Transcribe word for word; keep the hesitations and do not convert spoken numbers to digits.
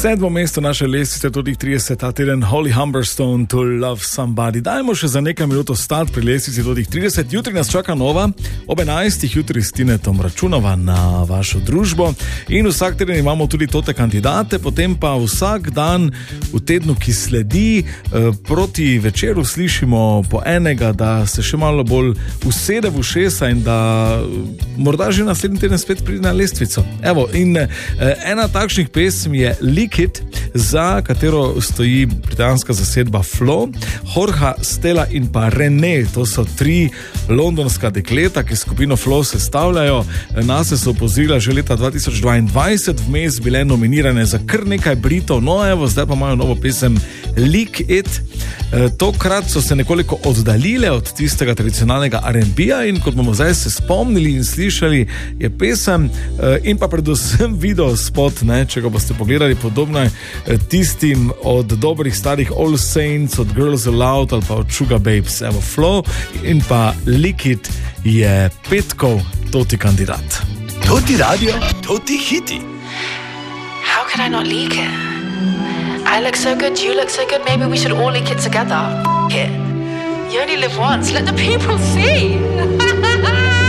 Sedmo mesto naše lestvice, tudi trideset, ta teden Holly Humberstone, To Love Somebody. Dajmo še za nekaj minut ostati pri lestvici tudi trideset. Jutri nas čaka nova, ob enajstih jutri s Tinetom računava na vašo družbo in vsak teden imamo tudi tote kandidate, potem pa vsak dan v tednu, ki sledi, proti večeru slišimo po enega, da se še malo bolj usede v ušesa in da morda že naslednji teden spet pride na lestvico. Evo, in ena takšnih pesmi je Lick It, za katero stoji britanska zasedba Flo, Jorge, Stella in pa René. To so tri londonska dekleta, ki skupino Flo sestavljajo. Nase so opozorila že leta dva tisoč dvaindvajset, vmes bile nominirane za kar nekaj Britov, no evo, zdaj pa imajo novo pesem Lick It. Tokrat so se nekoliko oddaljile od tistega tradicionalnega R and B-ja in kot bomo zdaj se spomnili in slišali, je pesem in pa predvsem video spot, ne, če ga boste pogledali, podobno je tistim od dobrih starih All Saints, od Girls Aloud ali pa od Sugar Babes. Evo, Flo in pa Lick It je petkov toti kandidat. Toti radio, toti hiti. How can I not leak it? I look so good, you look so good, maybe we should all leak it together. F*** it. You only live once, let the people see.